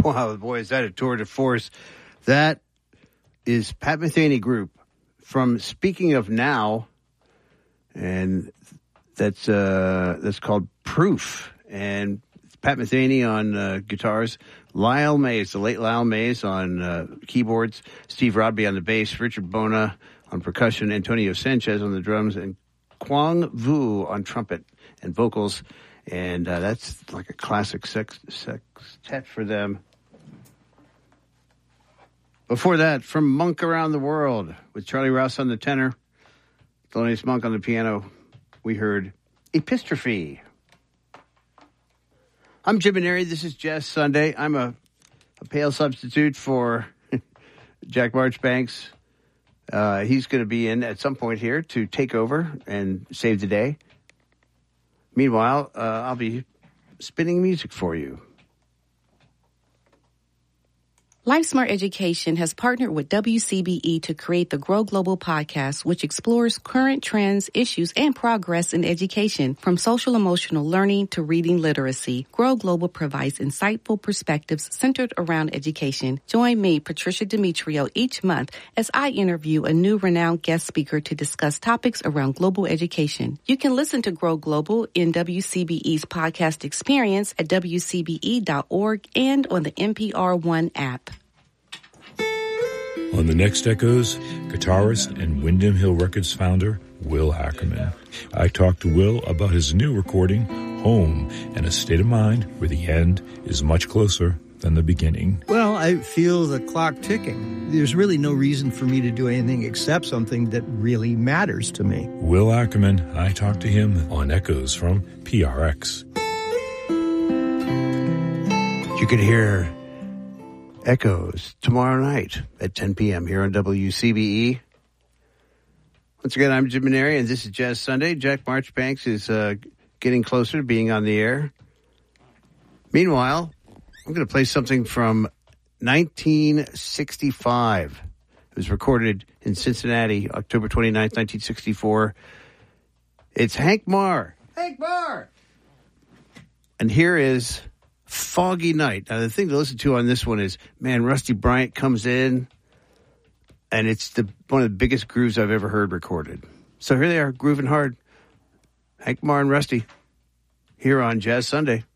Wow, boy, is that a tour de force. That is Pat Metheny Group from Speaking of Now, and that's called Proof. And Pat Metheny on guitars, Lyle Mays, the late Lyle Mays on keyboards, Steve Rodby on the bass, Richard Bona on percussion, Antonio Sanchez on the drums, and Quang Vu on trumpet and vocals. And that's like a classic sextet for them. Before that, from Monk Around the World, with Charlie Rouse on the tenor, Thelonious Monk on the piano, we heard Epistrophe. I'm Jim Maneri. This is Jazz Sunday. I'm a pale substitute for Jack Marchbanks. He's going to be in at some point here to take over and save the day. Meanwhile, I'll be spinning music for you. LifeSmart Education has partnered with WCBE to create the Grow Global podcast, which explores current trends, issues, and progress in education, from social-emotional learning to reading literacy. Grow Global provides insightful perspectives centered around education. Join me, Patricia Demetrio, each month as I interview a new renowned guest speaker to discuss topics around global education. You can listen to Grow Global in WCBE's podcast experience at WCBE.org and on the NPR One app. On the next Echoes, guitarist and Windham Hill Records founder, Will Ackerman. I talked to Will about his new recording, Home, and a state of mind where the end is much closer than the beginning. Well, I feel the clock ticking. There's really no reason for me to do anything except something that really matters to me. Will Ackerman, I talked to him on Echoes from PRX. You can hear Echoes tomorrow night at 10 p.m. here on WCBE. Once again, I'm Jim Maneri, and this is Jazz Sunday. Jack Marchbanks is getting closer to being on the air. Meanwhile, I'm going to play something from 1965. It was recorded in Cincinnati, October 29th, 1964. It's Hank Marr. Hank Marr! And here is Foggy Night. Now, the thing to listen to on this one is, man, Rusty Bryant comes in, and it's one of the biggest grooves I've ever heard recorded. So here they are, grooving hard. Hank Marr and Rusty, here on Jazz Sunday.